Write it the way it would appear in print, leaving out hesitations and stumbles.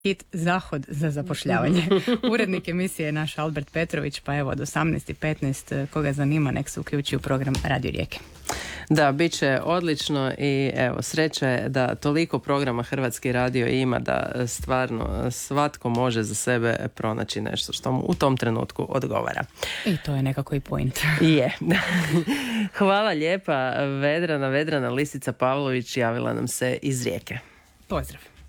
hit Zahod za zapošljavanje. Urednik emisije je naš Albert Petrović, pa evo od 18:15 koga zanima nek se uključi u program Radio Rijeke. Da, bit će odlično i evo, sreća je da toliko programa Hrvatski radio ima da stvarno svatko može za sebe pronaći nešto što mu u tom trenutku odgovara. I to je nekako i point. Je. Hvala lijepa. Vedrana Lisica Pavlović javila nam se iz Rijeke. Pozdrav.